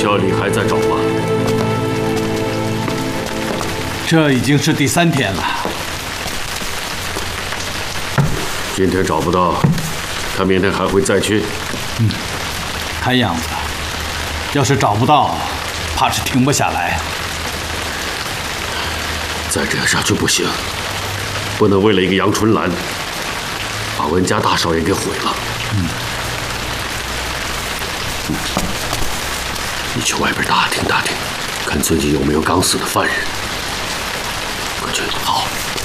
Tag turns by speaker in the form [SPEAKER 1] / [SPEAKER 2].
[SPEAKER 1] 校里还在找吗？
[SPEAKER 2] 这已经是第3天了。
[SPEAKER 1] 今天找不到，他明天还会再去。
[SPEAKER 2] 看样子，要是找不到，怕是停不下来。
[SPEAKER 1] 再这样下去不行，不能为了一个杨春兰，把文家大少爷给毁了。你去外边打听打听，看最近有没有刚死的犯人。快去。好。